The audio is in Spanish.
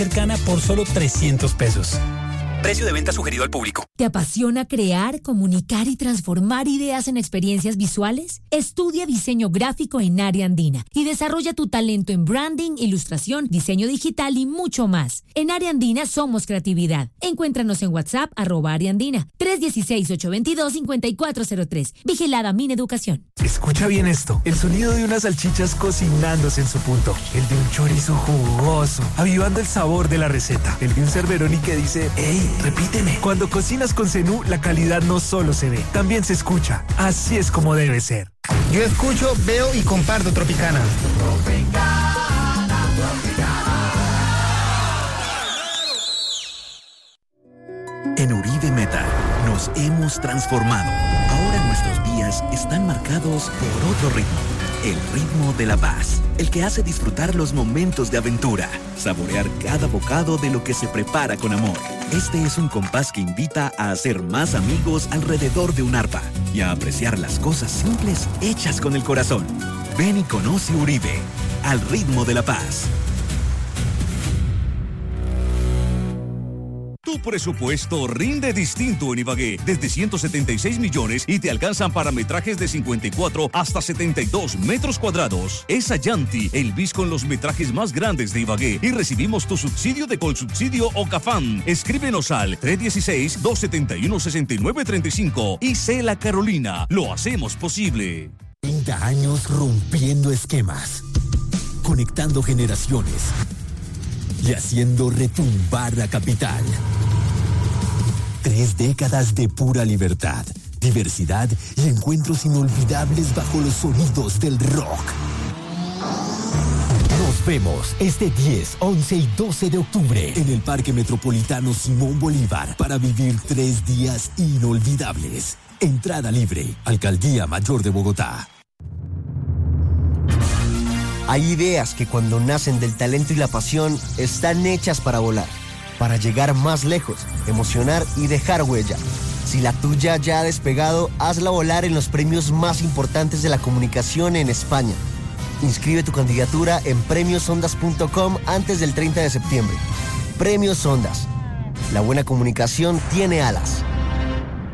cercana por solo 300 pesos. Precio de venta sugerido al público. ¿Te apasiona crear, comunicar y transformar ideas en experiencias visuales? Estudia diseño gráfico en Área Andina y desarrolla tu talento en branding, ilustración, diseño digital y mucho más. En Área Andina somos creatividad. Encuéntranos en WhatsApp @Área Andina 316-822-5403. Vigilada Mineducación. Escucha bien esto. El sonido de unas salchichas cocinándose en su punto. El de un chorizo jugoso, avivando el sabor de la receta. El de un Cerberoni que dice, ¡Ey, repíteme! Cuando cocinas con Zenú, la calidad no solo se ve, también se escucha. Así es como debe ser. Yo escucho, veo y comparto Tropicana. En Uribe Metal nos hemos transformado. Ahora nuestros días están marcados por otro ritmo. El ritmo de la paz, el que hace disfrutar los momentos de aventura, saborear cada bocado de lo que se prepara con amor. Este es un compás que invita a hacer más amigos alrededor de un arpa y a apreciar las cosas simples hechas con el corazón. Ven y conoce Uribe, al ritmo de la paz. Tu presupuesto rinde distinto en Ibagué, desde 176 millones y te alcanzan para metrajes de 54 hasta 72 metros cuadrados. Es Allanti, el bis con los metrajes más grandes de Ibagué y recibimos tu subsidio de Colsubsidio o Cafam. Escríbenos al 316-271-6935 y sé La Carolina, lo hacemos posible. 30 años rompiendo esquemas, conectando generaciones y haciendo retumbar la capital. 3 décadas de pura libertad, diversidad y encuentros inolvidables bajo los sonidos del rock. Nos vemos este 10, 11 y 12 de octubre en el Parque Metropolitano Simón Bolívar para vivir 3 días inolvidables. Entrada libre. Alcaldía Mayor de Bogotá. Hay ideas que cuando nacen del talento y la pasión están hechas para volar, para llegar más lejos, emocionar y dejar huella. Si la tuya ya ha despegado, hazla volar en los premios más importantes de la comunicación en España. Inscribe tu candidatura en premiosondas.com antes del 30 de septiembre. Premios Ondas. La buena comunicación tiene alas.